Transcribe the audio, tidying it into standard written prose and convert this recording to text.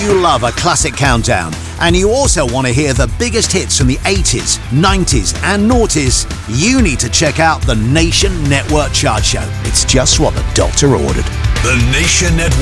you love a classic countdown and you also want to hear the biggest hits from the 80s, 90s and noughties, you need to check out the Nation Network Chart Show. It's just what the doctor ordered. The Nation Network